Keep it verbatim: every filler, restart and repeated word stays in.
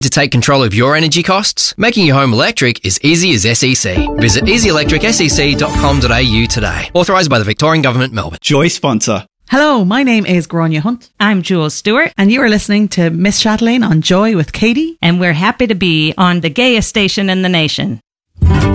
To take control of your energy costs, making your home electric is easy as S E C. Visit easy electric s e c dot com dot a u today. Authorised by the Victorian Government, Melbourne. Joy sponsor. Hello, my name is Grania Hunt. I'm Jules Stewart. And you are listening to Miss Chatelaine on Joy with Katie. And we're happy to be on the gayest station in the nation.